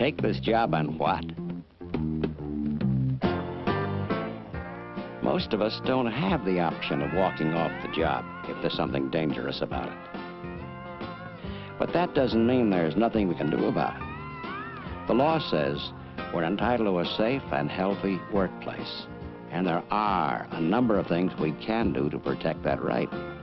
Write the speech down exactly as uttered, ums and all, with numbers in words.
Take this job on what? Most of us don't have the option of walking off the job if there's something dangerous about it. But that doesn't mean there's nothing we can do about it. The law says we're entitled to a safe and healthy workplace, and there are a number of things we can do to protect that right.